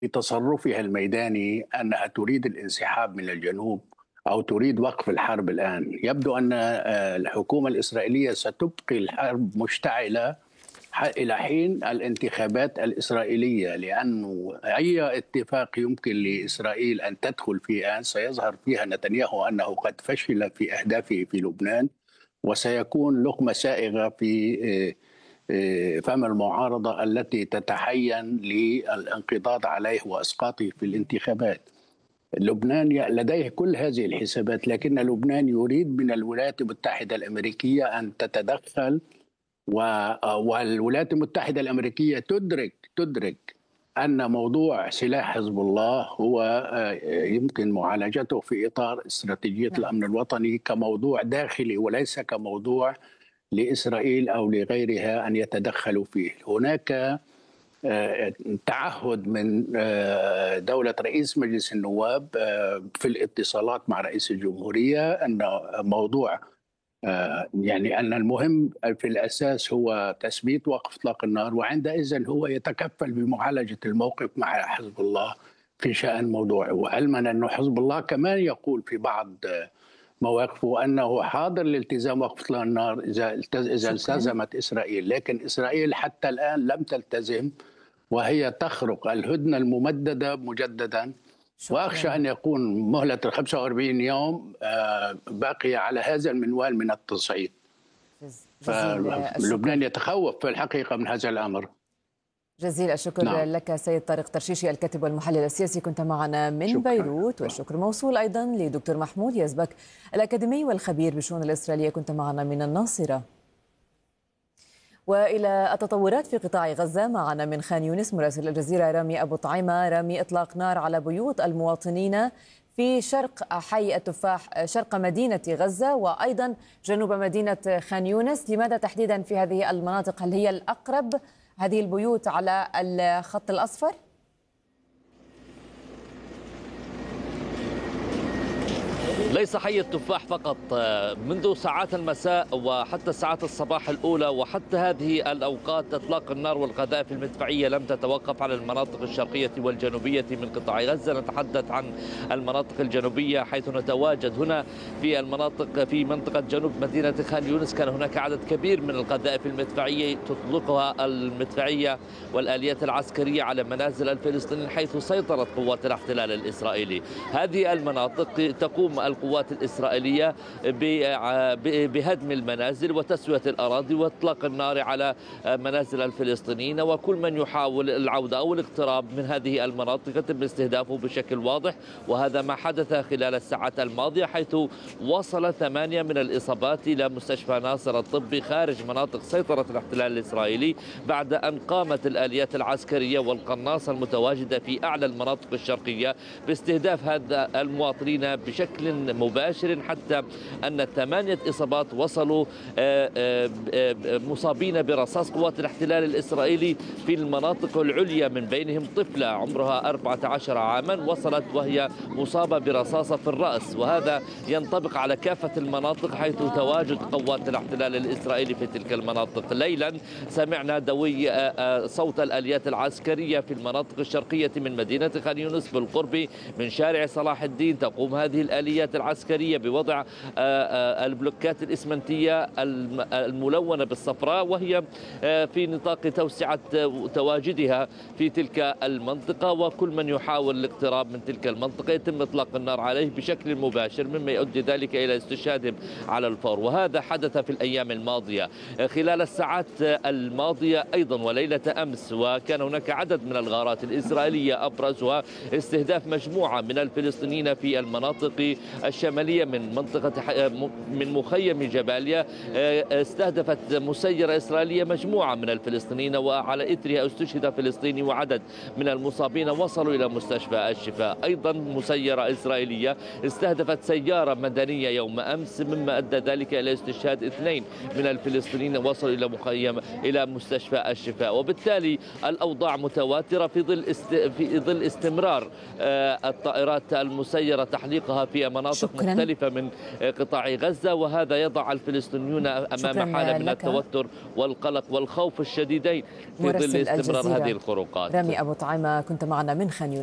بتصرفها الميداني أنها تريد الانسحاب من الجنوب أو تريد وقف الحرب الآن. يبدو أن الحكومة الإسرائيلية ستبقي الحرب مشتعلة إلى حين الانتخابات الإسرائيلية، لأنه أي اتفاق يمكن لإسرائيل أن تدخل فيه سيظهر فيها نتنياهو أنه قد فشل في أهدافه في لبنان، وسيكون لقمة سائغة في فم المعارضة التي تتحين للانقضاض عليه وإسقاطه في الانتخابات. لبنان لديه كل هذه الحسابات، لكن لبنان يريد من الولايات المتحدة الأمريكية أن تتدخل، والولايات المتحدة الأمريكية تدرك أن موضوع سلاح حزب الله هو يمكن معالجته في إطار استراتيجية الأمن الوطني كموضوع داخلي وليس كموضوع لإسرائيل أو لغيرها أن يتدخلوا فيه. هناك تعهد من دولة رئيس مجلس النواب في الاتصالات مع رئيس الجمهورية أن موضوع يعني أن المهم في الأساس هو تثبيت وقف إطلاق النار، وعندئذ هو يتكفل بمعالجة الموقف مع حزب الله في شأن موضوعه. وعلما أن حزب الله كمان يقول في بعض مواقفه أنه حاضر لالتزام وقف إطلاق النار إذا التزمت إسرائيل، لكن إسرائيل حتى الآن لم تلتزم، وهي تخرق الهدنة الممددة مجددا. وأخشى أن يكون مهلة 45 يوم باقية على هذا المنوال من التصعيد. فلبنان يتخوف في الحقيقة من هذا الأمر. جزيل الشكر لك سيد طارق طرشيشي، الكاتب والمحلل السياسي، كنت معنا من بيروت. والشكر موصول أيضا لدكتور محمود يزبك، الأكاديمي والخبير بالشؤون الإسرائيلية، كنت معنا من الناصرة. وإلى التطورات في قطاع غزة، معنا من خان يونس مراسل الجزيرة رامي أبو طعيمة. رامي، إطلاق نار على بيوت المواطنين في شرق حي التفاح شرق مدينة غزة وأيضا جنوب مدينة خان يونس، لماذا تحديدا في هذه المناطق؟ هل هي الأقرب هذه البيوت على الخط الأصفر؟ ليس حي التفاح فقط، منذ ساعات المساء وحتى ساعات الصباح الأولى وحتى هذه الأوقات إطلاق النار والقذائف المدفعية لم تتوقف على المناطق الشرقية والجنوبية من قطاع غزة. نتحدث عن المناطق الجنوبية حيث نتواجد هنا في المناطق في منطقة جنوب مدينة خان يونس. كان هناك عدد كبير من القذائف المدفعية تطلقها المدفعية والآليات العسكرية على منازل الفلسطينيين حيث سيطرت قوات الاحتلال الإسرائيلي. هذه المناطق تقوم القوات الإسرائيلية بهدم المنازل وتسوية الأراضي وإطلاق النار على منازل الفلسطينيين، وكل من يحاول العودة أو الاقتراب من هذه المناطق يتم استهدافه بشكل واضح. وهذا ما حدث خلال الساعات الماضية، حيث وصل 8 من الإصابات إلى مستشفى ناصر الطبي خارج مناطق سيطرة الاحتلال الإسرائيلي بعد أن قامت الآليات العسكرية والقناصة المتواجدة في أعلى المناطق الشرقية باستهداف هذا المواطنين بشكل مباشر، حتى أن 8 إصابات وصلوا مصابين برصاص قوات الاحتلال الإسرائيلي في المناطق العليا، من بينهم طفلة عمرها 14 عاما وصلت وهي مصابة برصاصة في الرأس. وهذا ينطبق على كافة المناطق حيث تواجد قوات الاحتلال الإسرائيلي في تلك المناطق. ليلا سمعنا دوي صوت الآليات العسكرية في المناطق الشرقية من مدينة خان يونس بالقرب من شارع صلاح الدين. تقوم هذه الآليات العسكرية بوضع البلوكات الإسمنتية الملونة بالصفراء، وهي في نطاق توسعة تواجدها في تلك المنطقة، وكل من يحاول الاقتراب من تلك المنطقة يتم إطلاق النار عليه بشكل مباشر، مما يؤدي ذلك إلى استشهادهم على الفور. وهذا حدث في الأيام الماضية خلال الساعات الماضية أيضا وليلة أمس، وكان هناك عدد من الغارات الإسرائيلية أبرزها استهداف مجموعة من الفلسطينيين في المناطق الشمالية من مخيم جباليا. استهدفت مسيرة إسرائيلية مجموعة من الفلسطينيين، وعلى إثرها استشهد فلسطيني وعدد من المصابين وصلوا إلى مستشفى الشفاء. أيضا مسيرة إسرائيلية استهدفت سيارة مدنية يوم أمس، مما أدى ذلك إلى استشهاد 2 من الفلسطينيين وصلوا إلى مستشفى الشفاء. وبالتالي الأوضاع متواترة في ظل استمرار الطائرات المسيرة تحليقها في مناطق مختلفة من قطاع غزة، وهذا يضع الفلسطينيون أمام حالة من التوتر والقلق والخوف الشديدين في ظل استمرار هذه الخروقات. رامي أبو طعيمة كنت معنا من خان يونس.